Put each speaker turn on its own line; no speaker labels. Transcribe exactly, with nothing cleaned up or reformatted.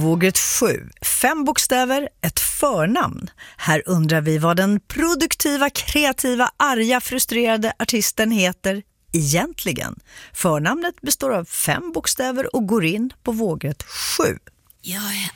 Vågrätt sju. Fem bokstäver, ett förnamn. Här undrar vi vad den produktiva, kreativa, arga, frustrerade artisten heter egentligen. Förnamnet består av fem bokstäver och går in på vågrätt sju.
Jag är